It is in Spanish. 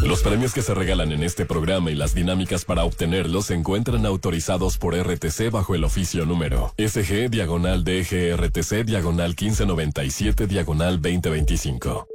Los premios que se regalan en este programa y las dinámicas para obtenerlos se encuentran autorizados por RTC bajo el oficio número SG/DGRTC/1597/2025.